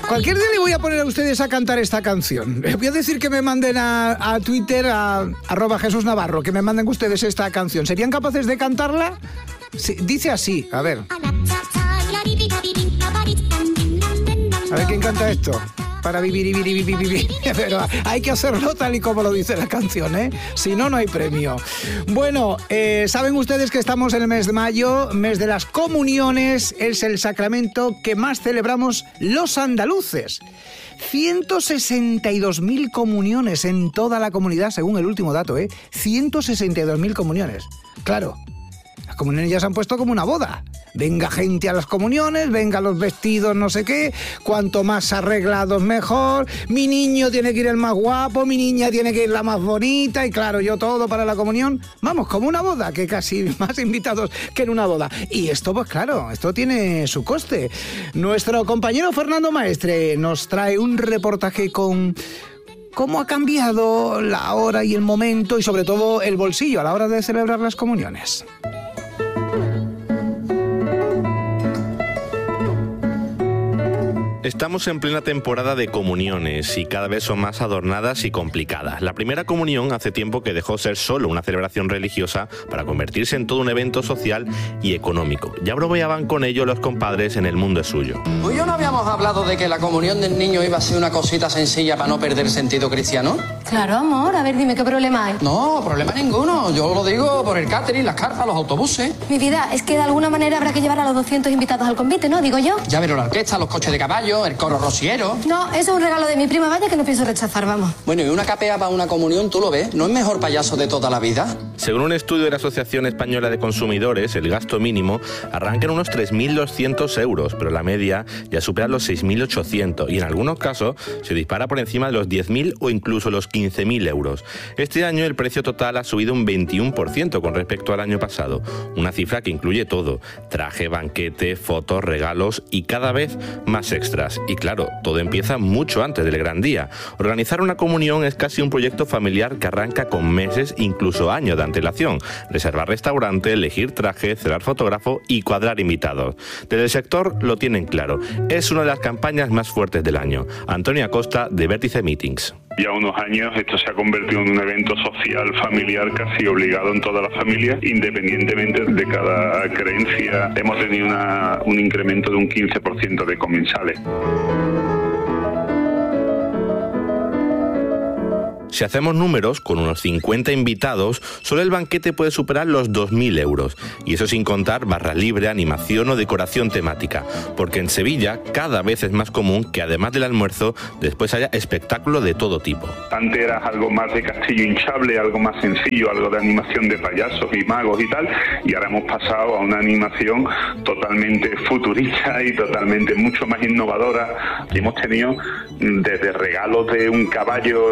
Cualquier día le voy a poner a ustedes a cantar esta canción. Les voy a decir que me manden a Twitter, a @Jesús Navarro, que me manden ustedes esta canción. ¿Serían capaces de cantarla? Sí, dice así, a ver. A ver quién canta esto. Para vivir. Pero hay que hacerlo tal y como lo dice la canción, ¿eh? Si no, no hay premio. Bueno, saben ustedes que estamos en el mes de mayo, mes de las comuniones. Es el sacramento que más celebramos los andaluces. 162.000 comuniones en toda la comunidad, según el último dato, ¿eh? 162.000 comuniones. Claro, las comuniones ya se han puesto como una boda. Venga gente a las comuniones, venga los vestidos no sé qué, cuanto más arreglados mejor, mi niño tiene que ir el más guapo, mi niña tiene que ir la más bonita y claro, yo todo para la comunión, vamos, como una boda, que casi más invitados que en una boda. Y esto pues claro, esto tiene su coste. Nuestro compañero Fernando Maestre nos trae un reportaje con cómo ha cambiado la hora y el momento y sobre todo el bolsillo a la hora de celebrar las comuniones. Estamos en plena temporada de comuniones y cada vez son más adornadas y complicadas. La primera comunión hace tiempo que dejó ser solo una celebración religiosa para convertirse en todo un evento social y económico. Ya bromeaban con ello los compadres en El Mundo es Suyo. ¿Tú y yo no habíamos hablado de que la comunión del niño iba a ser una cosita sencilla para no perder sentido cristiano? Claro, amor. A ver, dime, ¿qué problema hay? No, problema ninguno. Yo lo digo por el catering, las carpas, los autobuses. Mi vida, es que de alguna manera habrá que llevar a los 200 invitados al convite, ¿no? Digo yo. Ya vieron la orquesta, los coches de caballo, el coro rociero. No, eso es un regalo de mi prima Vaya que no pienso rechazar, vamos. Bueno, y una capea para una comunión, ¿tú lo ves? ¿No es mejor payaso de toda la vida? Según un estudio de la Asociación Española de Consumidores, el gasto mínimo arranca en unos 3.200 euros, pero la media ya supera los 6.800 y en algunos casos se dispara por encima de los 10.000 o incluso los 15.000 euros. Este año el precio total ha subido un 21% con respecto al año pasado, una cifra que incluye todo: traje, banquete, fotos, regalos y cada vez más extras. Y claro, todo empieza mucho antes del gran día. Organizar una comunión es casi un proyecto familiar que arranca con meses, incluso años de antelación. Reservar restaurante, elegir traje, cerrar fotógrafo y cuadrar invitados. Desde el sector lo tienen claro. Es una de las campañas más fuertes del año. Antonio Acosta, de Vértice Meetings. Ya unos años esto se ha convertido en un evento social, familiar, casi obligado en todas las familias, independientemente de cada creencia. Hemos tenido un incremento de un 15% de comensales. Si hacemos números, con unos 50 invitados, solo el banquete puede superar los 2.000 euros. Y eso sin contar barra libre, animación o decoración temática. Porque en Sevilla cada vez es más común que además del almuerzo, después haya espectáculo de todo tipo. Antes era algo más de castillo hinchable, algo más sencillo, algo de animación de payasos y magos y tal. Y ahora hemos pasado a una animación totalmente futurista y totalmente mucho más innovadora. Y hemos tenido desde regalos de un caballo,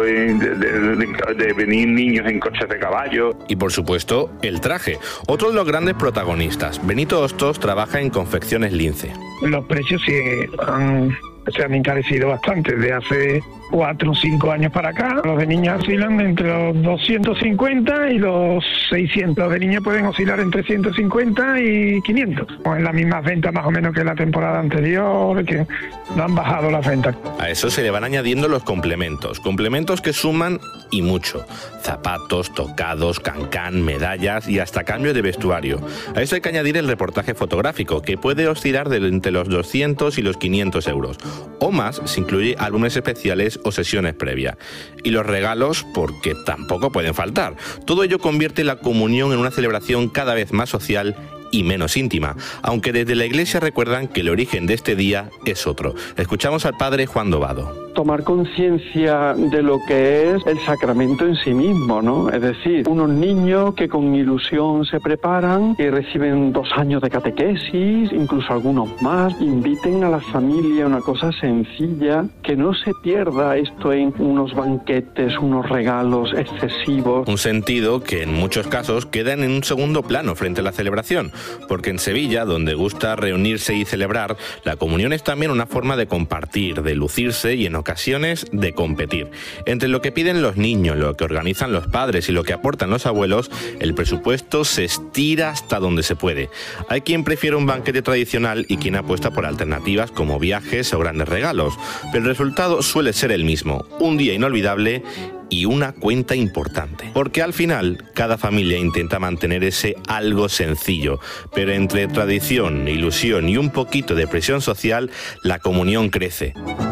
de venir niños en coches de caballo. Y por supuesto, el traje. Otro de los grandes protagonistas. Benito Hostos trabaja en Confecciones Lince. Los precios se han encarecido bastante de hace 4 o 5 años para acá. Los de niñas oscilan entre los 250 y los 600. Los de niñas pueden oscilar entre 150 y 500. Pues las mismas ventas más o menos que la temporada anterior, que no han bajado las ventas. A eso se le van añadiendo los complementos. Complementos que suman y mucho. Zapatos, tocados, cancán, medallas y hasta cambio de vestuario. A eso hay que añadir el reportaje fotográfico, que puede oscilar entre los 200 y los 500 euros. O más si incluye álbumes especiales o sesiones previas. Y los regalos, porque tampoco pueden faltar. Todo ello convierte la comunión en una celebración cada vez más social y menos íntima, aunque desde la Iglesia recuerdan que el origen de este día es otro. Escuchamos al padre Juan Dobado. Tomar conciencia de lo que es el sacramento en sí mismo, ¿no? Es decir, unos niños que con ilusión se preparan, que reciben 2 años de catequesis, incluso algunos más, inviten a la familia, una cosa sencilla, que no se pierda esto en unos banquetes, unos regalos excesivos. Un sentido que en muchos casos queda en un segundo plano frente a la celebración, porque en Sevilla, donde gusta reunirse y celebrar, la comunión es también una forma de compartir, de lucirse y en ocasiones de competir. Entre lo que piden los niños, lo que organizan los padres y lo que aportan los abuelos, el presupuesto se estira hasta donde se puede. Hay quien prefiere un banquete tradicional y quien apuesta por alternativas como viajes o grandes regalos, pero el resultado suele ser el mismo: un día inolvidable y una cuenta importante. Porque al final, cada familia intenta mantener ese algo sencillo, pero entre tradición, ilusión y un poquito de presión social, la comunión crece.